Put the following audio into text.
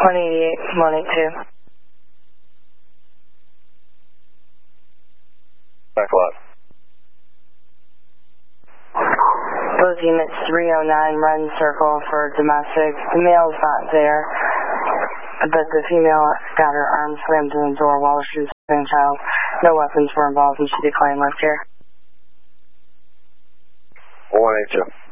188, 182. Back a lot. Those units 309, run circle for domestic. The male's not there, but the female got her arm slammed in the door while she was having a child. No weapons were involved and she declined lift here. 182.